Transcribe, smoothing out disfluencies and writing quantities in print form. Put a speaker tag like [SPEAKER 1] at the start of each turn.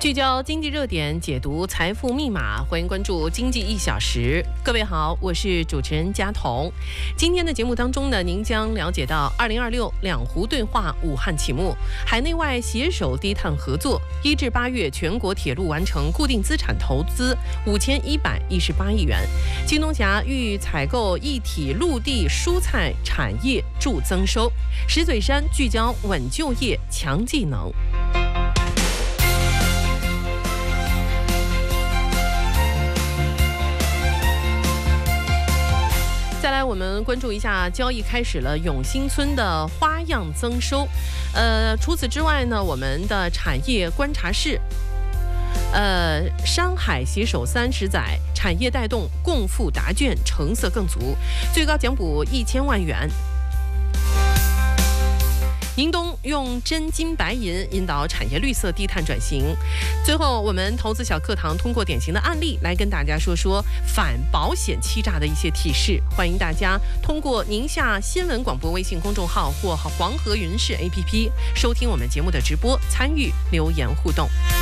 [SPEAKER 1] 聚焦经济热点，解读财富密码，欢迎关注经济1小时。各位好，我是主持人佳彤。今天的节目当中呢，您将了解到2026两湖对话武汉启幕，海内外携手低碳合作。1至8月，全国铁路完成固定资产投资5118亿元。京东峡欲采购一体陆地蔬菜产业助增收。石嘴山聚焦稳就业、强技能。再来，我们关注一下交易开始了永兴村的花样增收。除此之外呢，我们的产业观察室，山海携手30载，产业带动共富答卷成色更足，最高奖补1000万元。宁东用真金白银引导产业绿色低碳转型。最后，我们投资小课堂通过典型的案例来跟大家说说反保险欺诈的一些提示。欢迎大家通过宁夏新闻广播微信公众号或黄河云视 APP 收听我们节目的直播，参与留言互动。